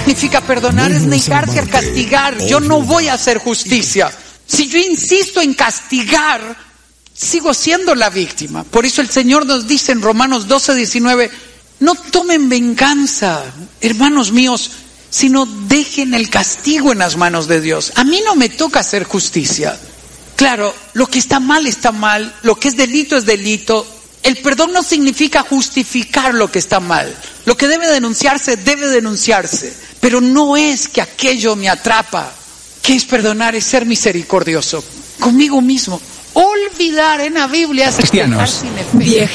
significa perdonar, es negarse a castigar. Yo no voy a hacer justicia. Si yo insisto en castigar, sigo siendo la víctima. Por eso el Señor nos dice en Romanos 12:19, no tomen venganza, hermanos míos, sino dejen el castigo en las manos de Dios. A mí no me toca hacer justicia. Claro, lo que está mal, lo que es delito. El perdón no significa justificar lo que está mal. Lo que debe denunciarse, pero no es que aquello me atrapa. ¿Qué es perdonar? Es ser misericordioso conmigo mismo. Olvidar en la Biblia es cristianos sin efecto.